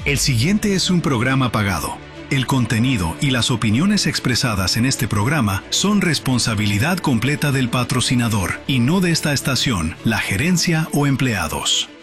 El siguiente es un programa pagado. El contenido y las opiniones expresadas en este programa son responsabilidad completa del patrocinador y no de esta estación, la gerencia o empleados.